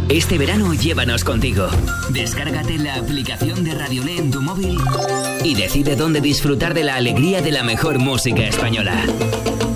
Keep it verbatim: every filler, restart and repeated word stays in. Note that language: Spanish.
Este verano llévanos contigo. Descárgate la aplicación de Radiolé en tu móvil y decide dónde disfrutar de la alegría de la mejor música española.